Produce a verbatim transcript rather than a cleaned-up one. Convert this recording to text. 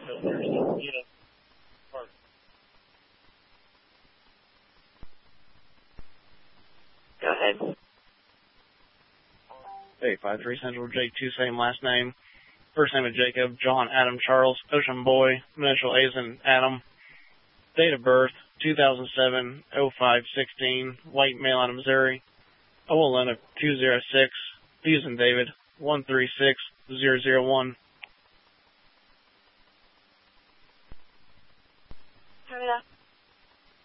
Go ahead. Hey, five three Central, Jake two, same last name. First name is Jacob, John, Adam, Charles, Ocean Boy, initial A's and Adam. Date of birth, two thousand seven, oh five sixteen, white, male out of Missouri. O L N of two zero six, D as in David, one three six zero zero one. Turn it off.